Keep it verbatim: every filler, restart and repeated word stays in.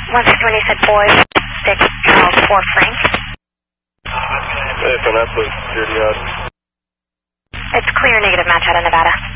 one fifty-one, you said boy, six, Charles, four, Frank. Hey, from that place, security out. It's clear, negative match out of Nevada.